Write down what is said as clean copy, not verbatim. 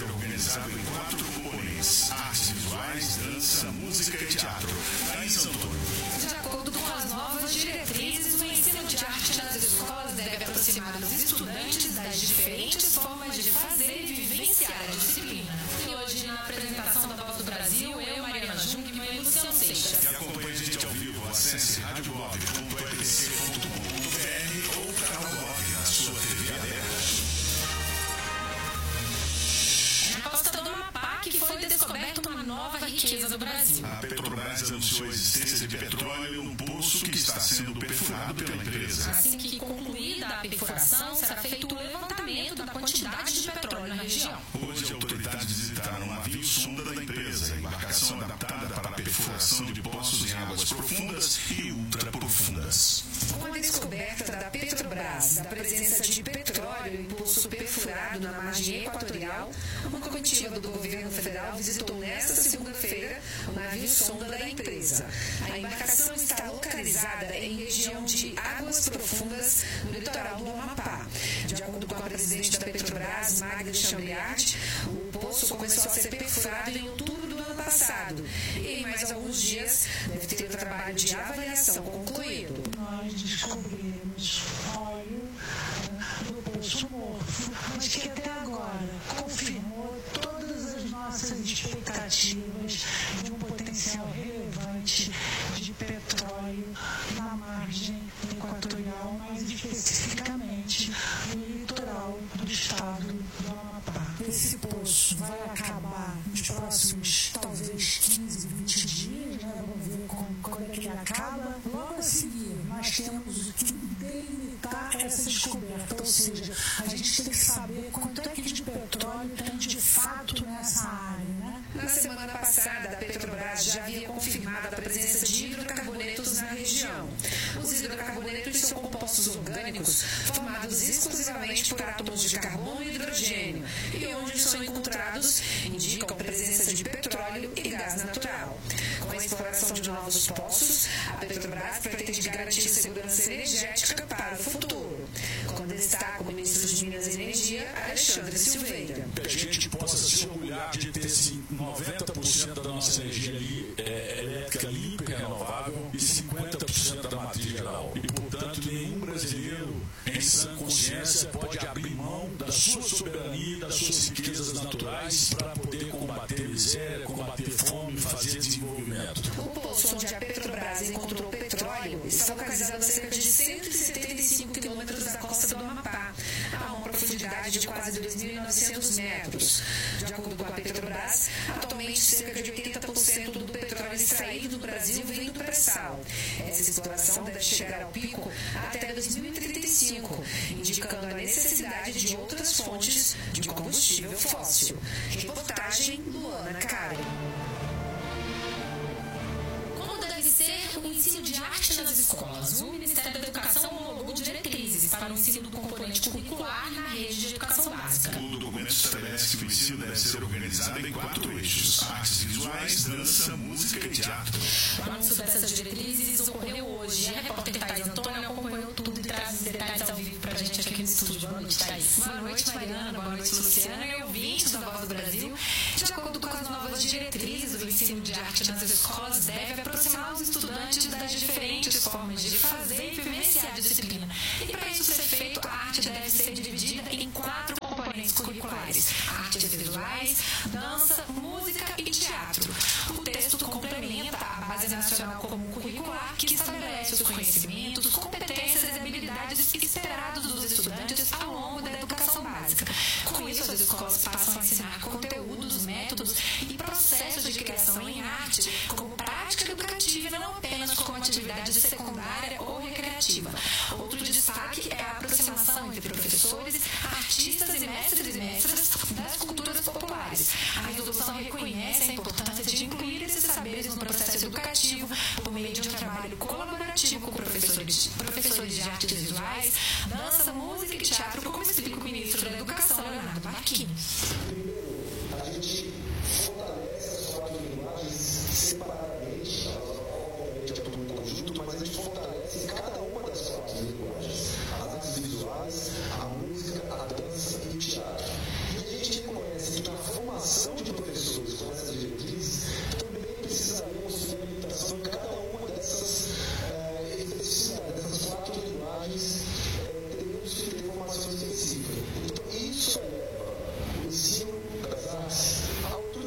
organizado em 4 componentes: artes visuais, dança, música e teatro. Thaís Antônio. De acordo com as novas diretrizes, o ensino de arte nas escolas deve aproximar os estudantes das diferentes formas de fazer e vivenciar a disciplina. E hoje, na apresentação da Voz do Brasil, eu, Mariana Jungmann e Luciano Seixas. E acompanhe a gente ao vivo, acesse radiogov.epc.com.br ou canal Gov na sua TV aberta. Na costa do Amapá, que foi descoberta uma nova riqueza do Brasil. A Petrobras anunciou a existência de petróleo num poço que está sendo perfurado pela empresa. Assim que concluída a perfuração, será feito o levantamento da quantidade de petróleo na região. Hoje, autoridades visitaram um navio sonda da empresa, embarcação adaptada para a perfuração de poços em águas profundas e ultraprofundas. Com a descoberta da Petrobras da presença de petróleo em poço perfurado na margem equatorial, uma comitiva do governo federal visitou nesta segunda-feira o navio sonda da empresa. A embarcação está localizada em região de águas profundas no litoral do Amapá. De acordo com a presidente da Petrobras, Magda Chambriard, o poço começou a ser perfurado em outubro do ano passado e em mais alguns dias deve ter o trabalho de avaliação concluído. Nós descobrimos óleo do Poço Morto, mas que até agora confirmou todas as nossas expectativas de um potencial relevante de petróleo na margem equatorial, mais especificamente no litoral do estado do Amapá. Esse poço vai acabar nos próximos, talvez, 15, 20 dias, né? Vamos ver quando é que ele acaba. Logo a seguir, nós temos que delimitar essa descoberta, ou seja, a gente tem que saber quanto é que de petróleo tem de fato nessa área, né? Na semana passada, a Petrobras já havia confirmado a presença de hidrocarbonetos na região. Os hidrocarbonetos são compostos orgânicos formados exclusivamente por átomos de carbono e hidrogênio, e onde são encontrados indicam presença de petróleo e gás natural. Com a exploração de novos poços, a Petrobras pretende garantir segurança energética para o futuro, como destaca o ministro de Minas e Energia, Alexandre Silveira. Que a gente possa se orgulhar de ter 90% da nossa energia elétrica limpa e renovável e 50% da matriz geral. E, portanto, nenhum brasileiro em sã consciência pode abrir mão da sua soberania e das suas riquezas naturais para poder combater miséria, combater fome e fazer desenvolvimento. O poço onde a Petrobras encontrou petróleo está localizado a cerca de 175 quilômetros da costa do Amapá, a uma profundidade de quase 2.900 metros. De acordo com a Petrobras, atualmente cerca de 80% do petróleo extraído no Brasil vem do pré-sal. Essa exploração deve chegar ao pico até 2035, indicando a necessidade de outras fontes de combustível fóssil. Reportagem Luana Karen. Deve ser o ensino de arte nas escolas. O Ministério da Educação homologou diretrizes para o ensino do componente curricular na rede de educação básica. O documento estabelece que o ensino deve ser organizado em 4 eixos: artes visuais, dança, música e teatro. O anúncio dessas diretrizes ocorreu hoje. A repórter Thaís Antônio acompanhou tudo e traz os detalhes ao vivo pra gente aqui no estúdio. Boa noite, Thaís. Boa noite, Mariana. Boa noite, Luciana e ouvintes da Voz do Brasil. De acordo com as novas diretrizes, o ensino de arte nas escolas deve aproximar os estudantes das diferentes formas de fazer e vivenciar a disciplina. E para isso ser feito, a arte deve ser dividida em 4 componentes curriculares: artes visuais, dança, música e teatro. O texto complementa a Base Nacional Comum Curricular, que estabelece os conhecimentos, competências e habilidades esperados dos estudantes ao longo da educação básica. Com isso, as escolas passam a ensinar conteúdos, métodos e processos de criação em arte como prática educativa e não apenas como atividade secundária ou recreativa. Outro destaque é a aproximação entre professores, artistas e mestres das culturas populares. A resolução reconhece a importância de incluir esses saberes no processo educativo por meio de um trabalho colaborativo com professores de artes visuais, dança, música e teatro, como explica o ministro da Educação, Leonardo Marquinhos.